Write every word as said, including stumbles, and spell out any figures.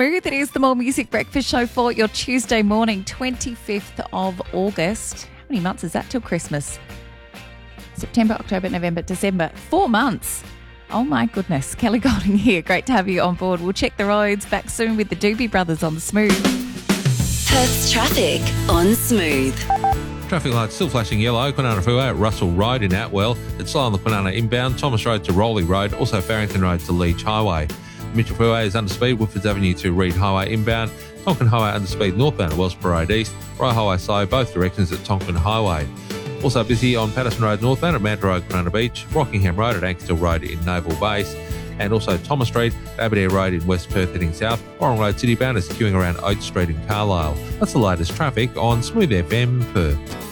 Smooth. It is the More Music Breakfast Show for your Tuesday morning, twenty-fifth of August. How many months is that till Christmas? September, October, November, December. Four months. Oh my goodness. Kelly Golding here. Great to have you on board. We'll check the roads back soon with the Doobie Brothers on the Smooth. Perth's traffic on Smooth. Traffic lights still flashing yellow. Kwinana Freeway at Russell Road in Atwell. It's slow on the Kwinana inbound. Thomas Road to Rowley Road. Also Farrington Road to Leach Highway. Mitchell Freeway is under speed. Woodfords Avenue to Reed Highway inbound. Tonkin Highway under speed northbound at Wellsborough Road East. Rye Highway slow both directions at Tonkin Highway. Also busy on Patterson Road northbound at Manta Road, Kwinana Beach. Rockingham Road at Ankerstil Road in Naval Base. And also Thomas Street, Aberdare Road in West Perth heading south. Warren Road City bound is queuing around Oak Street in Carlisle. That's the latest traffic on Smooth F M Perth.